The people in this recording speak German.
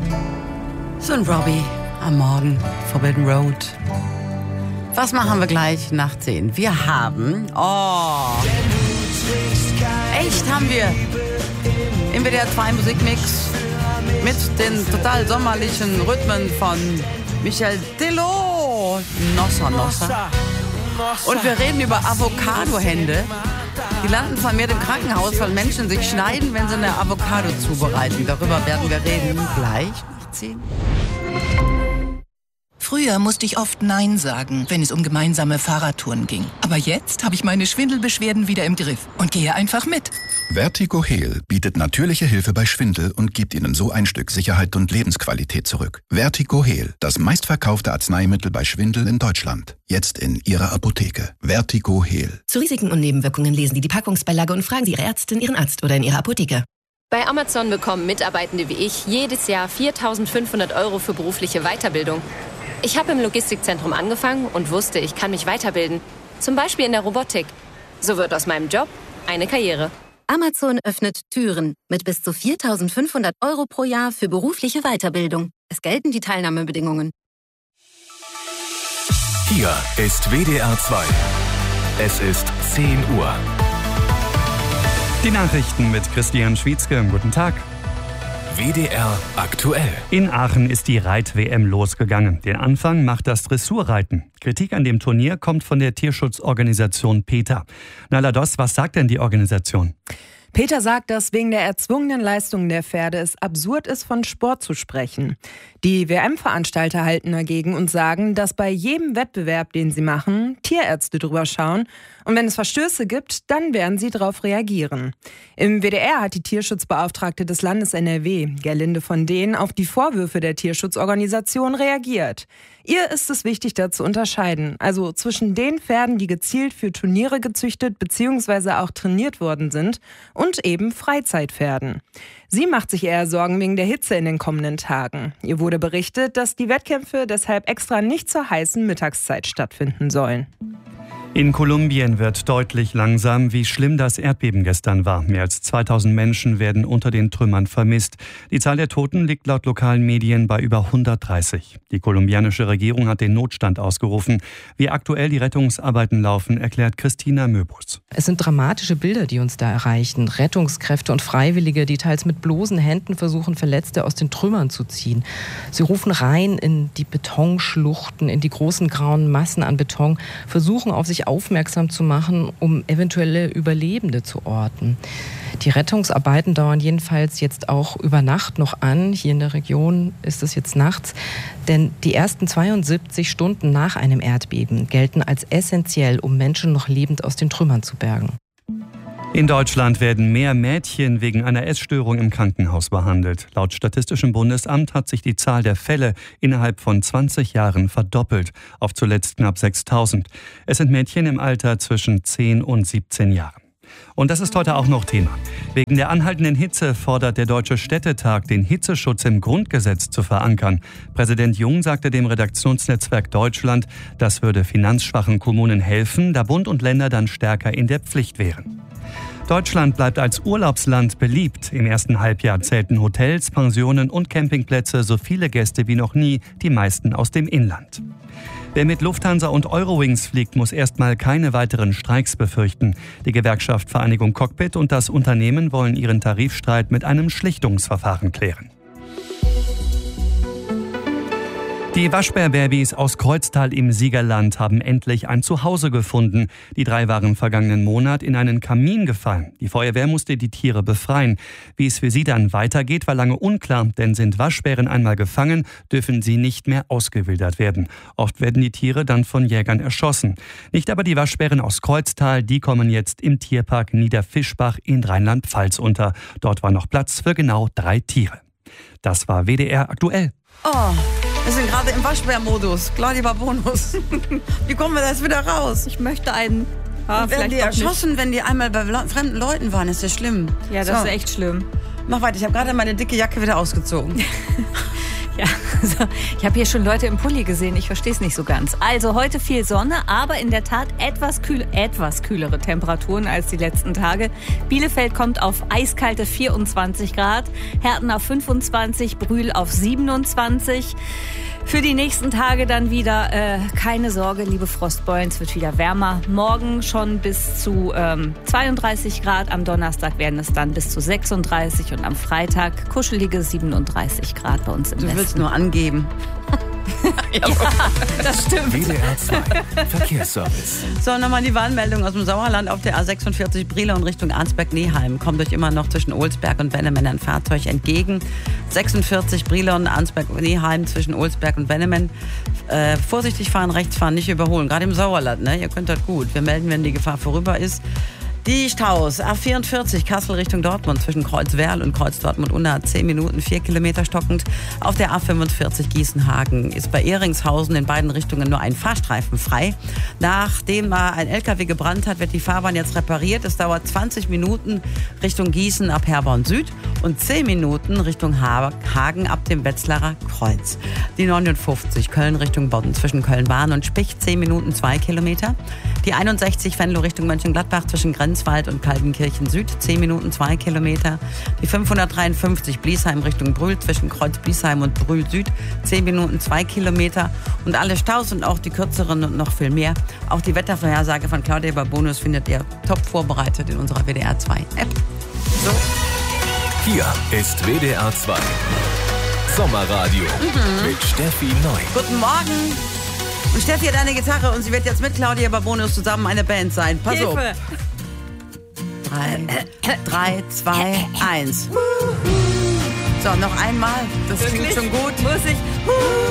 So ein Robbie am Morgen, Forbidden Road. Was machen wir gleich nach 10? Wir haben, echt haben wir im WDR 2 Musikmix mit den total sommerlichen Rhythmen von Michel Tello. Nossa, Nossa. Und wir reden über Avocado-Hände. Die landen vermehrt im Krankenhaus, weil Menschen sich schneiden, wenn sie eine Avocado zubereiten. Darüber werden wir reden gleich nach 10. Früher musste ich oft Nein sagen, wenn es um gemeinsame Fahrradtouren ging. Aber jetzt habe ich meine Schwindelbeschwerden wieder im Griff und gehe einfach mit. Vertigo Heal bietet natürliche Hilfe bei Schwindel und gibt Ihnen so ein Stück Sicherheit und Lebensqualität zurück. Vertigo Heal, das meistverkaufte Arzneimittel bei Schwindel in Deutschland. Jetzt in Ihrer Apotheke. Vertigo Heal. Zu Risiken und Nebenwirkungen lesen Sie die Packungsbeilage und fragen Sie Ihre Ärztin, Ihren Arzt oder in Ihrer Apotheke. Bei Amazon bekommen Mitarbeitende wie ich jedes Jahr 4.500 € für berufliche Weiterbildung. Ich habe im Logistikzentrum angefangen und wusste, ich kann mich weiterbilden. Zum Beispiel in der Robotik. So wird aus meinem Job eine Karriere. Amazon öffnet Türen mit bis zu 4.500 € pro Jahr für berufliche Weiterbildung. Es gelten die Teilnahmebedingungen. Hier ist WDR 2. Es ist 10 Uhr. Die Nachrichten mit Christian Schwietzke. Guten Tag. WDR aktuell. In Aachen ist die Reit-WM losgegangen. Den Anfang macht das Dressurreiten. Kritik an dem Turnier kommt von der Tierschutzorganisation PETA. Nala Doss, was sagt denn die Organisation? PETA sagt, dass wegen der erzwungenen Leistungen der Pferde es absurd ist, von Sport zu sprechen. Die WM-Veranstalter halten dagegen und sagen, dass bei jedem Wettbewerb, den sie machen, Tierärzte drüber schauen. Und wenn es Verstöße gibt, dann werden sie darauf reagieren. Im WDR hat die Tierschutzbeauftragte des Landes NRW, Gerlinde von Dehn, auf die Vorwürfe der Tierschutzorganisation reagiert. Ihr ist es wichtig, da zu unterscheiden, also zwischen den Pferden, die gezielt für Turniere gezüchtet bzw. auch trainiert worden sind, und eben Freizeitpferden. Sie macht sich eher Sorgen wegen der Hitze in den kommenden Tagen. Ihr wurde berichtet, dass die Wettkämpfe deshalb extra nicht zur heißen Mittagszeit stattfinden sollen. In Kolumbien wird deutlich langsam, wie schlimm das Erdbeben gestern war. Mehr als 2000 Menschen werden unter den Trümmern vermisst. Die Zahl der Toten liegt laut lokalen Medien bei über 130. Die kolumbianische Regierung hat den Notstand ausgerufen. Wie aktuell die Rettungsarbeiten laufen, erklärt Christina Möbus. Es sind dramatische Bilder, die uns da erreichen. Rettungskräfte und Freiwillige, die teils mit bloßen Händen versuchen, Verletzte aus den Trümmern zu ziehen. Sie rufen rein in die Betonschluchten, in die großen grauen Massen an Beton, versuchen auf sich aufmerksam zu machen, um eventuelle Überlebende zu orten. Die Rettungsarbeiten dauern jedenfalls jetzt auch über Nacht noch an. Hier in der Region ist es jetzt nachts, denn die ersten 72 Stunden nach einem Erdbeben gelten als essentiell, um Menschen noch lebend aus den Trümmern zu bergen. In Deutschland werden mehr Mädchen wegen einer Essstörung im Krankenhaus behandelt. Laut Statistischem Bundesamt hat sich die Zahl der Fälle innerhalb von 20 Jahren verdoppelt, auf zuletzt knapp 6.000. Es sind Mädchen im Alter zwischen 10 und 17 Jahren. Und das ist heute auch noch Thema. Wegen der anhaltenden Hitze fordert der Deutsche Städtetag, den Hitzeschutz im Grundgesetz zu verankern. Präsident Jung sagte dem Redaktionsnetzwerk Deutschland, das würde finanzschwachen Kommunen helfen, da Bund und Länder dann stärker in der Pflicht wären. Deutschland bleibt als Urlaubsland beliebt. Im ersten Halbjahr zählten Hotels, Pensionen und Campingplätze so viele Gäste wie noch nie, die meisten aus dem Inland. Wer mit Lufthansa und Eurowings fliegt, muss erstmal keine weiteren Streiks befürchten. Die Gewerkschaft Vereinigung Cockpit und das Unternehmen wollen ihren Tarifstreit mit einem Schlichtungsverfahren klären. Die Waschbär-Babys aus Kreuztal im Siegerland haben endlich ein Zuhause gefunden. Die 3 waren vergangenen Monat in einen Kamin gefallen. Die Feuerwehr musste die Tiere befreien. Wie es für sie dann weitergeht, war lange unklar, denn sind Waschbären einmal gefangen, dürfen sie nicht mehr ausgewildert werden. Oft werden die Tiere dann von Jägern erschossen. Nicht aber die Waschbären aus Kreuztal, die kommen jetzt im Tierpark Niederfischbach in Rheinland-Pfalz unter. Dort war noch Platz für genau 3 Tiere. Das war WDR aktuell. Oh, wir sind gerade im Waschbär-Modus. Claudia Bonus. Wie kommen wir da jetzt wieder raus? Ich möchte einen. Und werden die erschossen, wenn die einmal bei fremden Leuten waren? Ist ja schlimm. Ja, das ist echt schlimm. Mach weiter, ich habe gerade meine dicke Jacke wieder ausgezogen. Ja. Ich habe hier schon Leute im Pulli gesehen, ich verstehe es nicht so ganz. Also heute viel Sonne, aber in der Tat etwas kühlere Temperaturen als die letzten Tage. Bielefeld kommt auf eiskalte 24 Grad, Herten auf 25, Brühl auf 27. Für die nächsten Tage dann wieder keine Sorge, liebe Frostbeulen, es wird wieder wärmer. Morgen schon bis zu 32 Grad, am Donnerstag werden es dann bis zu 36 und am Freitag kuschelige 37 Grad bei uns im Westen. Du willst nur angeben. Ja, das stimmt. WDR 2 Verkehrsservice. So, nochmal die Warnmeldung aus dem Sauerland auf der A46 Brilon und Richtung Arnsberg-Neheim. Kommt euch immer noch zwischen Olsberg und Bennemen ein Fahrzeug entgegen. 46 Brilon, Arnsberg-Neheim zwischen Olsberg und Bennemen. Vorsichtig fahren, rechts fahren, nicht überholen. Gerade im Sauerland, ne? Ihr könnt das gut. Wir melden, wenn die Gefahr vorüber ist. Die Staus, A44 Kassel Richtung Dortmund zwischen Kreuzwerl und Kreuz Dortmund-Unna 10 Minuten, 4 Kilometer stockend. Auf der A45 Gießenhagen ist bei Ehringshausen in beiden Richtungen nur ein Fahrstreifen frei. Nachdem ein LKW gebrannt hat, wird die Fahrbahn jetzt repariert. Es dauert 20 Minuten Richtung Gießen ab Herborn Süd und 10 Minuten Richtung Hagen ab dem Wetzlarer Kreuz. Die 59 Köln Richtung Bodden zwischen Köln-Bahn und Spich 10 Minuten, 2 Kilometer. Die 61 Venlo Richtung Mönchengladbach zwischen Grenzwald und Kaltenkirchen Süd, 10 Minuten, 2 Kilometer. Die 553 Bliesheim Richtung Brühl zwischen Kreuz Bliesheim und Brühl Süd, 10 Minuten, 2 Kilometer. Und alle Staus und auch die kürzeren und noch viel mehr. Auch die Wettervorhersage von Claudia Babonus findet ihr top vorbereitet in unserer WDR 2 App. So. Hier ist WDR 2 Sommerradio mit Steffi Neu. Guten Morgen. Und Steffi hat eine Gitarre und sie wird jetzt mit Claudia Babonus zusammen eine Band sein. Pass auf. 3, 2, 1. So, noch einmal. Das klingt schon gut. Muss ich?